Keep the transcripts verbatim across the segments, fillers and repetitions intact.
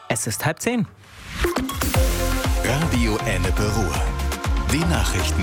Es ist halb zehn. Radio Ennepe Ruhr. Die Nachrichten.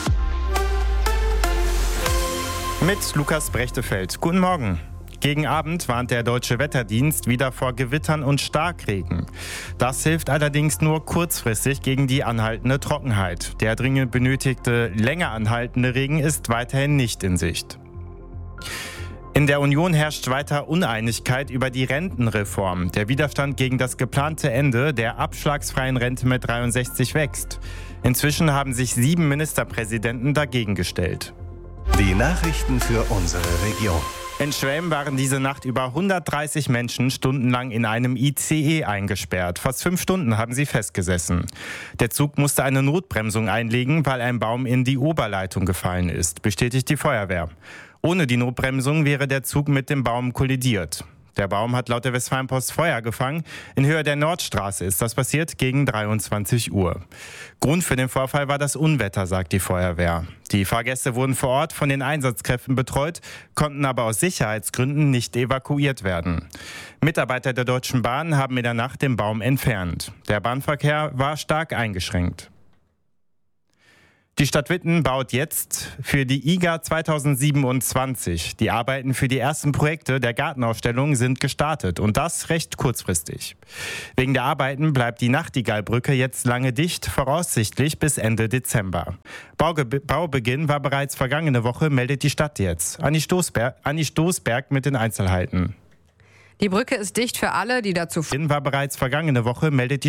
Mit Lukas Brechtefeld. Guten Morgen. Gegen Abend warnt der Deutsche Wetterdienst wieder vor Gewittern und Starkregen. Das hilft allerdings nur kurzfristig gegen die anhaltende Trockenheit. Der dringend benötigte, länger anhaltende Regen ist weiterhin nicht in Sicht. In der Union herrscht weiter Uneinigkeit über die Rentenreform. Der Widerstand gegen das geplante Ende der abschlagsfreien Rente mit dreiundsechzig wächst. Inzwischen haben sich sieben Ministerpräsidenten dagegen gestellt. Die Nachrichten für unsere Region. In Schwelm waren diese Nacht über hundertdreißig Menschen stundenlang in einem I C E eingesperrt. Fast fünf Stunden haben sie festgesessen. Der Zug musste eine Notbremsung einlegen, weil ein Baum in die Oberleitung gefallen ist, bestätigt die Feuerwehr. Ohne die Notbremsung wäre der Zug mit dem Baum kollidiert. Der Baum hat laut der Westfalenpost Feuer gefangen. In Höhe der Nordstraße ist das passiert gegen dreiundzwanzig Uhr. Grund für den Vorfall war das Unwetter, sagt die Feuerwehr. Die Fahrgäste wurden vor Ort von den Einsatzkräften betreut, konnten aber aus Sicherheitsgründen nicht evakuiert werden. Mitarbeiter der Deutschen Bahn haben in der Nacht den Baum entfernt. Der Bahnverkehr war stark eingeschränkt. Die Stadt Witten baut jetzt für die I G A zweitausendsiebenundzwanzig. Die Arbeiten für die ersten Projekte der Gartenausstellung sind gestartet und das recht kurzfristig. Wegen der Arbeiten bleibt die Nachtigallbrücke jetzt lange dicht, voraussichtlich bis Ende Dezember. Bauge- Baubeginn war bereits vergangene Woche, meldet die Stadt jetzt. Anni Stoßberg, Anni Stoßberg mit den Einzelheiten. Die Brücke ist dicht für alle, die dazu... War bereits vergangene Woche, meldet die